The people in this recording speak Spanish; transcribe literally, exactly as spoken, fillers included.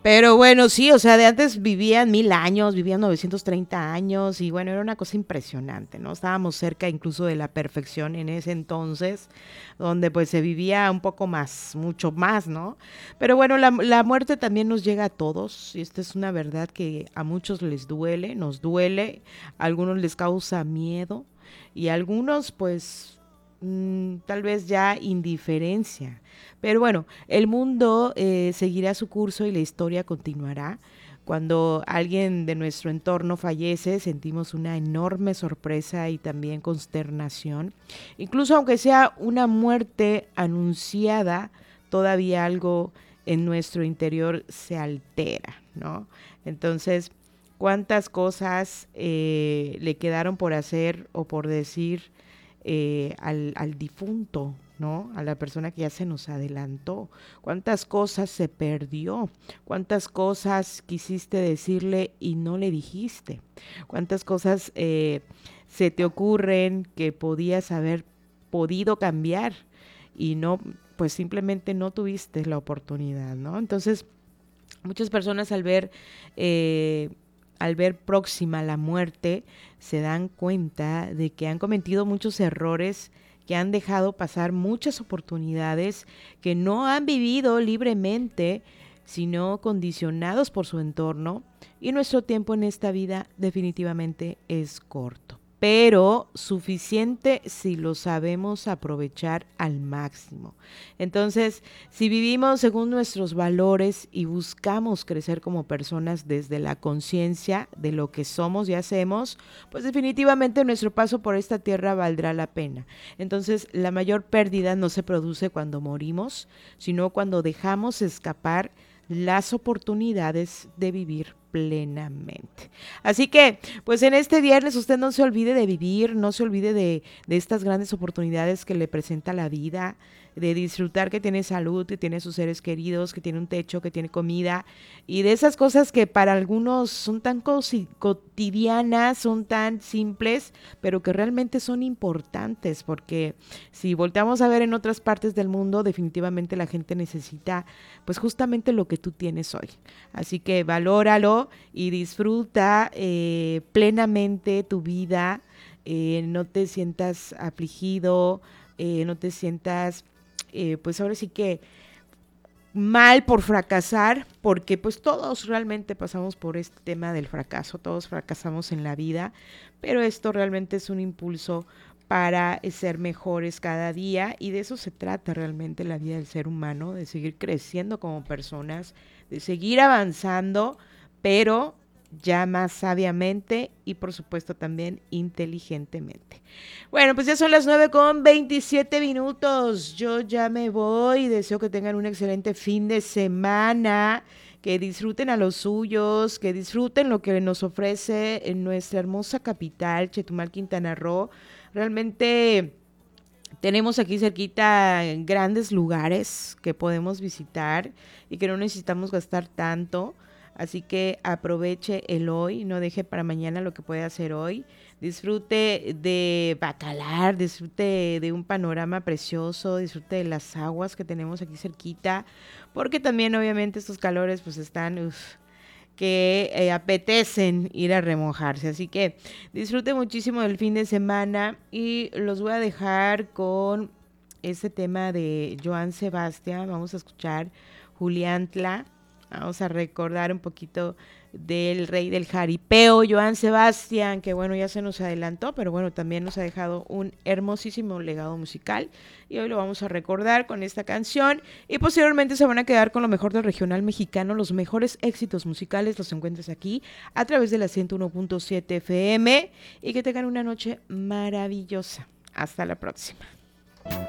Pero bueno, sí, o sea, de antes vivían mil años, vivían novecientos treinta años y bueno, era una cosa impresionante, ¿no? Estábamos cerca incluso de la perfección en ese entonces, donde pues se vivía un poco más, mucho más, ¿no? Pero bueno, la, la muerte también nos llega a todos y esta es una verdad que a muchos les duele, nos duele, a algunos les causa miedo y a algunos pues mm, tal vez ya indiferencia. Pero bueno, el mundo eh, seguirá su curso y la historia continuará. Cuando alguien de nuestro entorno fallece, sentimos una enorme sorpresa y también consternación. Incluso aunque sea una muerte anunciada, todavía algo en nuestro interior se altera, ¿no? Entonces, ¿cuántas cosas eh, le quedaron por hacer o por decir eh, al, al difunto, ¿no? A la persona que ya se nos adelantó. ¿Cuántas cosas se perdió? ¿Cuántas cosas quisiste decirle y no le dijiste? ¿Cuántas cosas eh, se te ocurren que podías haber podido cambiar y no, pues simplemente no tuviste la oportunidad, ¿no? Entonces, muchas personas al ver, eh, al ver próxima la muerte, se dan cuenta de que han cometido muchos errores, que han dejado pasar muchas oportunidades, que no han vivido libremente, sino condicionados por su entorno, y nuestro tiempo en esta vida definitivamente es corto, pero suficiente si lo sabemos aprovechar al máximo. Entonces, si vivimos según nuestros valores y buscamos crecer como personas desde la conciencia de lo que somos y hacemos, pues definitivamente nuestro paso por esta tierra valdrá la pena. Entonces, la mayor pérdida no se produce cuando morimos, sino cuando dejamos escapar las oportunidades de vivir plenamente. Así que, pues en este viernes usted no se olvide de vivir, no se olvide de, de estas grandes oportunidades que le presenta la vida, de disfrutar que tiene salud, que tiene sus seres queridos, que tiene un techo, que tiene comida, y de esas cosas que para algunos son tan cotidianas, son tan simples, pero que realmente son importantes, porque si volteamos a ver en otras partes del mundo, definitivamente la gente necesita pues justamente lo que tú tienes hoy. Así que valóralo y disfruta eh, plenamente tu vida, eh, no te sientas afligido, eh, no te sientas eh, pues ahora sí que mal por fracasar, porque pues todos realmente pasamos por este tema del fracaso, todos fracasamos en la vida, pero esto realmente es un impulso para ser mejores cada día y de eso se trata realmente la vida del ser humano, de seguir creciendo como personas, de seguir avanzando, pero ya más sabiamente y por supuesto también inteligentemente. Bueno, pues ya son las nueve con veintisiete minutos. Yo ya me voy. Deseo que tengan un excelente fin de semana. Que disfruten a los suyos. Que disfruten lo que nos ofrece en nuestra hermosa capital, Chetumal, Quintana Roo. Realmente tenemos aquí cerquita grandes lugares que podemos visitar y que no necesitamos gastar tanto. Así que aproveche el hoy, no deje para mañana lo que puede hacer hoy. Disfrute de Bacalar, disfrute de un panorama precioso, disfrute de las aguas que tenemos aquí cerquita, porque también obviamente estos calores pues están uf, que eh, apetecen ir a remojarse. Así que disfrute muchísimo del fin de semana y los voy a dejar con este tema de Joan Sebastián. Vamos a escuchar Juliantla. Vamos a recordar un poquito del rey del jaripeo, Joan Sebastián, que bueno, ya se nos adelantó, pero bueno, también nos ha dejado un hermosísimo legado musical y hoy lo vamos a recordar con esta canción y posteriormente se van a quedar con lo mejor del regional mexicano, los mejores éxitos musicales los encuentras aquí a través de la ciento uno punto siete F M y que tengan una noche maravillosa. Hasta la próxima.